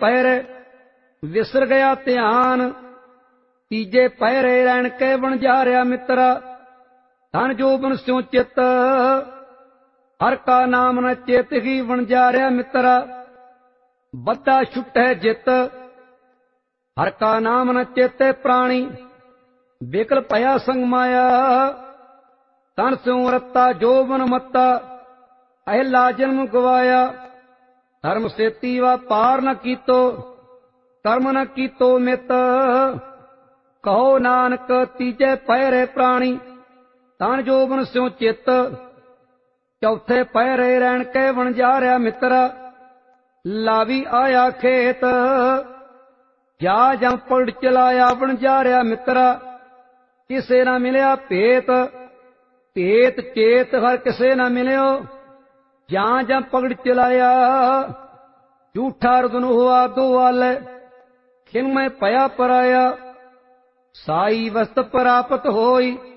ਪਹਿਰੇ ਵਿਸਰ ਗਿਆ ਧਿਆਨ। ਤੀਜੇ ਪਹਿਰੇ ਰਹਿਣ ਕੇ ਵਣਜਾਰਿਆ ਮਿੱਤਰਾ, ਧਨ ਜੋਬਨ ਸਿਉ ਚਿੱਤ ਹਰ ਕਾ ਨਾਮ ਨ ਚੇਤ ਹੀ ਵਣਜਾਰਿਆ ਮਿੱਤਰਾ। ਬੱਧਾ ਛੁਟੈ ਜਿਤ ਹਰ ਕਾ ਨਾਮ ਨ ਚੇਤੇ ਪ੍ਰਾਣੀ, ਬਿਕਲ ਭਇਆ ਸੰਗ ਮਾਇਆ ਤਨ ਸਿਉ ਰਤਾ ਜੋਬਨ ਮੱਤਾ। ਅਹਿਲਾ ਜਨਮ ਗਵਾਇਆ ਧਰਮ ਸੇਤੀ ਵਾਪਾਰ ਨ ਕੀਤੋ, ਕਰਮ ਨ ਕੀਤੋ ਮਿਤ। ਕਹੋ ਨਾਨਕ ਤੀਜੇ ਪਹਿਰੇ ਪ੍ਰਾਣੀ, ਤਨ ਜੋਬਨ ਸਿਉ ਚਿੱਤ। ਚੌਥੇ ਪਹਿਰੇ ਰਹਿਣ ਕੇ ਵਣਜਾਰਿਆ ਮਿੱਤਰਾ, ਲਾਵੀ ਆਇਆ ਖੇਤ। ਜਾ ਜਾਂ ਪਲਟ ਚਲਾਇਆ ਵਣਜਾਰਿਆ ਮਿੱਤਰਾ, ਕਿਸੇ ਨਾ ਮਿਲਿਆ ਭੇਤ। ਭੇਤ ਚੇਤ ਹਰ ਕਿਸੇ ਨਾ ਮਿਲਿਓ, ਜਾਂ ਪਗੜ ਚਲਾਇਆ। ਝੂਠਾ ਰਦਨ ਹੋਆ ਦੋ ਵਾਲੇ, ਖਿਨ ਮੈਂ ਭਇਆ ਪਰਾਇਆ। ਸਾਈ ਵਸਤ ਪ੍ਰਾਪਤ ਹੋਈ